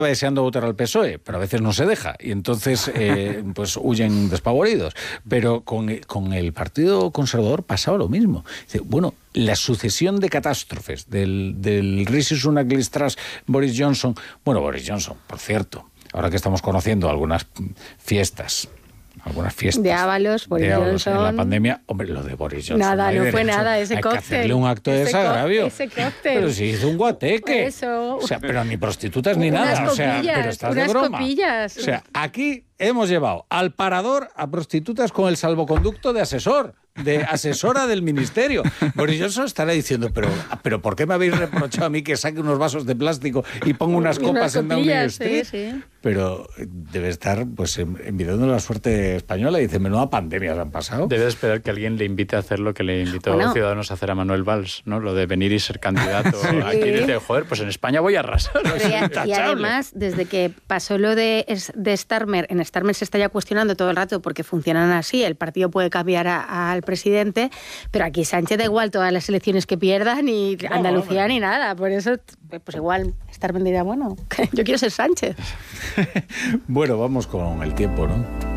deseando votar al PSOE, pero a veces no se deja y entonces pues huyen despavoridos. Pero con el Partido Conservador pasaba lo mismo. Dice, bueno, la sucesión de catástrofes del Rishi Sunak, Liz Truss, Boris Johnson. Bueno, Boris Johnson, por cierto, ahora que estamos conociendo algunas fiestas de Ábalos, Boris Johnson. En la pandemia, hombre, lo de Boris Johnson. Nada, no fue nada, ese hay cóctel. Hay que hacerle un acto de desagravio. Ese cóctel. Pero si hizo un guateque. Eso. O sea, pero ni prostitutas ni nada. O sea, pero estás de broma. Copillas. O sea, aquí hemos llevado al parador a prostitutas con el salvoconducto de asesora del ministerio. Boris Johnson estará diciendo, pero ¿por qué me habéis reprochado a mí que saque unos vasos de plástico y ponga unas copas en Downing Street? Sí. Pero debe estar pues envidiando la suerte española y dice, menuda pandemias han pasado. Debe de esperar que alguien le invite a hacer lo que le invitó a Ciudadanos a hacer a Manuel Valls, ¿no? Lo de venir y ser candidato. Sí. Aquí dice, joder, pues en España voy a arrasar. Y además, desde que pasó lo de Starmer, en Starmer se está ya cuestionando todo el rato porque funcionan así, el partido puede cambiar al presidente, pero aquí Sánchez da igual todas las elecciones que pierda, ni Andalucía ni nada, por eso pues igual Starmer dirá, bueno, yo quiero ser Sánchez. Bueno, vamos con el tiempo, ¿no?